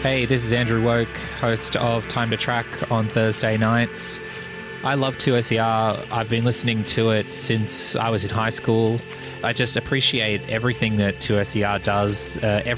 Hey, this is Andrew Woke, host of Time to Track on Thursday nights. I love 2SER. I've been listening to it since I was in high school. I just appreciate everything that 2SER does.